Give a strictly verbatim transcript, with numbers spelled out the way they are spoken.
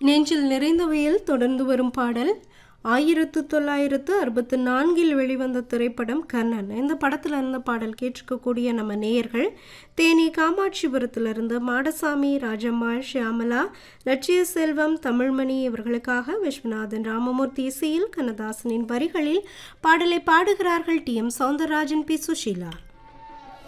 நெஞ்சில் நிறைந்தவையில் தொடர்ந்து வரும் பாடல் ஆயிரத்து தொள்ளாயிரத்து அறுபத்து நான்கில் வெளிவந்த திரைப்படம் கர்ணன். இந்த படத்தில் இருந்த பாடல் கேட்டிருக்கக்கூடிய நம்ம நேயர்கள் தேனி காமாட்சிபுரத்திலிருந்து மாடசாமி, ராஜம்மாள், ஷியாமலா, லட்சிய செல்வம், தமிழ்மணி இவர்களுக்காக விஸ்வநாதன் ராமமூர்த்தி இசையில் கண்ணதாசனின் வரிகளில் பாடலை பாடுகிறார்கள் D M Soundararajan, B Sushila.